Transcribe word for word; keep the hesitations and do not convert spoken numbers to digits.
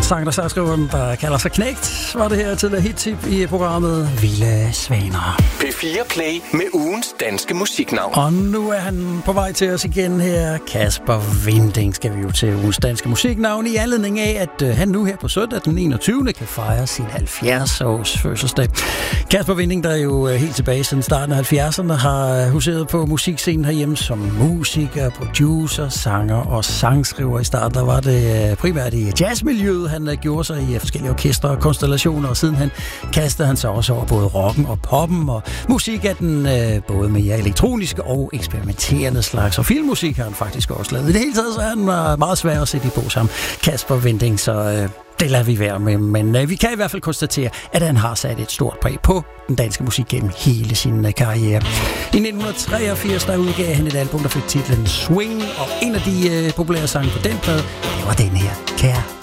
sang, der sangskriveren, der kalder sig Knægt, var det her til et hit-tip i programmet Vilde Svaner. P fire Play med ugens danske musiknavn. Og nu er han på vej til os igen her. Kasper Winding skal vi jo til ugens danske musiknavn i anledning af, at han nu her på søndag den enogtyvende kan fejre sin halvfjerds års fødselsdag. Kasper Winding, der jo helt tilbage siden starten af halvfjerdserne har huseret på musikscenen herhjemme som musiker, producer, sanger og sangskriver. I starten der var det primært i jazzmiljøet, han gjorde sig i forskellige orkestre og konstellationer, og siden han kastede han sig også over både rocken og poppen, og musik er den øh, både mere elektroniske og eksperimenterende slags, og filmmusik har han faktisk også lavet. I det hele taget så er han meget svær at sætte i på sammen, Kasper Winding, så øh, det lader vi være med, men øh, vi kan i hvert fald konstatere, at han har sat et stort præg på den danske musik gennem hele sin øh, karriere. I nitten treogfirs der udgav han et album, der fik titlen Swing, og en af de øh, populære sange på den plade, det var den her, Kære